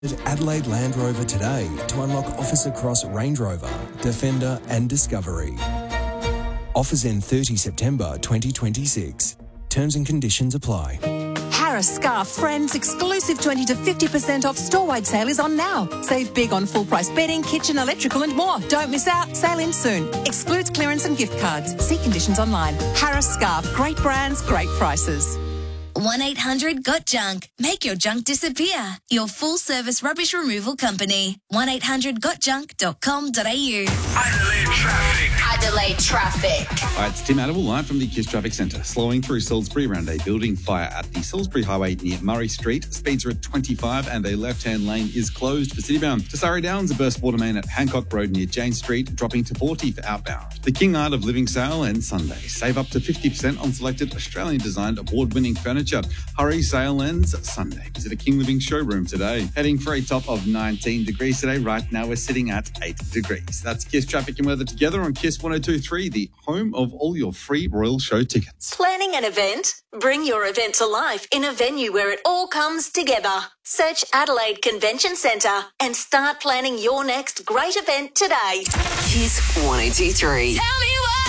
Adelaide Land Rover today to unlock offers across Range Rover, Defender and Discovery. Offers end 30 September 2026. Terms and conditions apply. Harris Scarf Friends exclusive 20 to 50% off store-wide sale is on now. Save big on full-price bedding, kitchen, electrical and more. Don't miss out. Sale ends soon. Excludes clearance and gift cards. See conditions online. Harris Scarf. Great brands, great prices. 1-800-GOT-JUNK. Make your junk disappear. Your full-service rubbish removal company. 1-800-GOT-JUNK.com.au. Adelaide Traffic. All right, it's Tim Adable live from the KISS Traffic Centre. Slowing through Salisbury around a building fire at the Salisbury Highway near Murray Street. Speeds are at 25 and a left-hand lane is closed for citybound. To Surrey Downs, a burst water main at Hancock Road near Jane Street, dropping to 40 for outbound. The King Art of Living sale ends Sunday. Save up to 50% on selected Australian-designed award-winning furniture. Hurry, sale ends Sunday. Visit a King Living showroom today. Heading for a top of 19 degrees today. Right now we're sitting at 8 degrees. That's KISS Traffic and Weather together on KISS 102.3, the home of all your free Royal Show tickets. Planning an event? Bring your event to life in a venue where it all comes together. Search Adelaide Convention Centre and start planning your next great event today. KISS 102.3. Tell me why.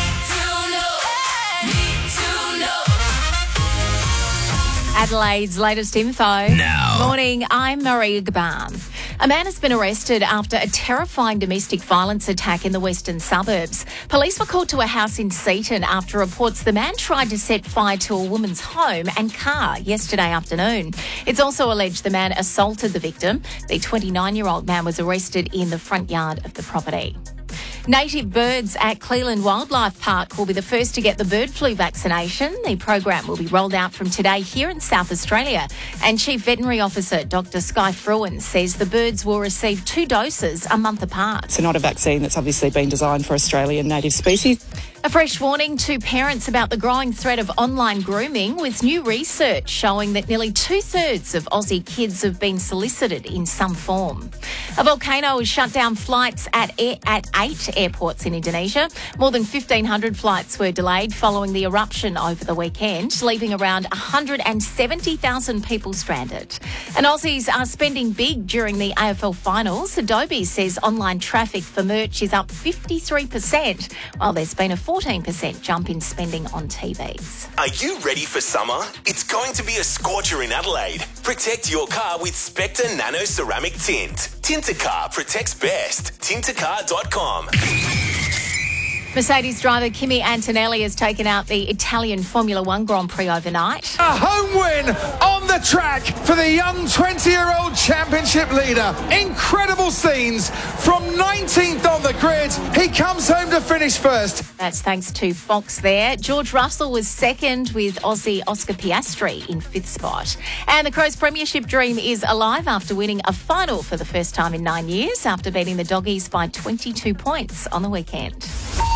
Adelaide's latest info. Now. Morning, I'm Marie Gaban. A man has been arrested after a terrifying domestic violence attack in the western suburbs. Police were called to a house in Seaton after reports the man tried to set fire to a woman's home and car yesterday afternoon. It's also alleged the man assaulted the victim. The 29-year-old man was arrested in the front yard of the property. Native birds at Cleland Wildlife Park will be the first to get the bird flu vaccination. The program will be rolled out from today here in South Australia. And Chief Veterinary Officer Dr Sky Fruin says the birds will receive 2 doses a month apart. It's not a vaccine that's obviously been designed for Australian native species. A fresh warning to parents about the growing threat of online grooming, with new research showing that nearly 2/3 of Aussie kids have been solicited in some form. A volcano has shut down flights at 8 airports in Indonesia. More than 1,500 flights were delayed following the eruption over the weekend, leaving around 170,000 people stranded. And Aussies are spending big during the AFL finals. Adobe says online traffic for merch is up 53%, while there's been a 14% jump in spending on TVs. Are you ready for summer? It's going to be a scorcher in Adelaide. Protect your car with Spectre Nano Ceramic Tint. Tintacar protects best. Tintacar.com. Mercedes driver Kimi Antonelli has taken out the Italian Formula One Grand Prix overnight. A home win on the track for the young 20-year-old championship leader. Incredible scenes from 19th on the grid. He comes home to finish first. That's thanks to Fox there. George Russell was second, with Aussie Oscar Piastri in 5th spot. And the Crows premiership dream is alive after winning a final for the first time in 9 years, after beating the Doggies by 22 points on the weekend.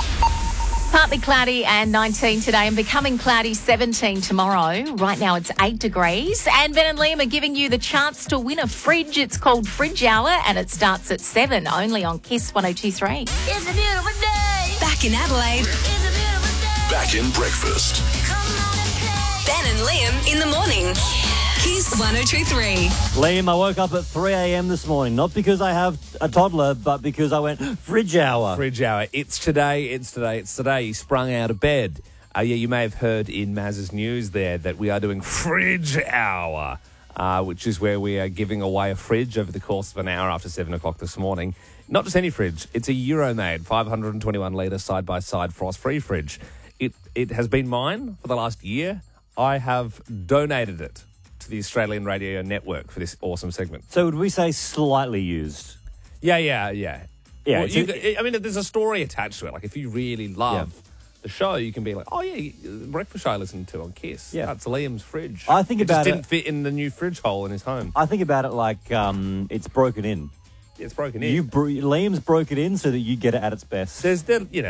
Partly cloudy and 19 today, and becoming cloudy 17 tomorrow. Right now it's 8 degrees. And Ben and Liam are giving you the chance to win a fridge. It's called Fridge Hour and it starts at 7, only on KISS 102.3. It's a beautiful day. Back in Adelaide. It's a beautiful day. Back in breakfast. Come on and play. Ben and Liam in the morning. KISS 102.3. Liam, I woke up at 3 a.m. this morning, not because I have a toddler, but because I went fridge hour. Fridge hour. It's today. He sprung out of bed. You may have heard in Maz's news there that we are doing fridge hour, which is where we are giving away a fridge over the course of an hour after 7 o'clock this morning. Not just any fridge. It's a Euromade 521-litre side-by-side frost-free fridge. It has been mine for the last year. I have donated it to the Australian Radio Network for this awesome segment. So would we say slightly used? Yeah. Yeah, Well, there's a story attached to it. Like, if you really love the show, you can be like, oh, yeah, the breakfast show I listened to on KISS. Yeah. That's Liam's fridge. I think about it. It just didn't fit in the new fridge hole in his home. I think about it like it's broken in. It's broken in. Liam's broke it in so that you get it at its best. There's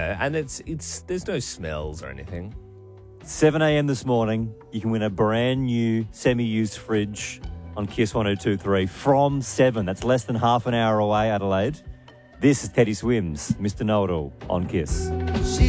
there's no smells or anything. 7 a.m. this morning, you can win a brand new semi-used fridge on KISS 102.3 from 7. That's less than half an hour away, Adelaide. This is Teddy Swims, Mr. Know-It-All on KISS.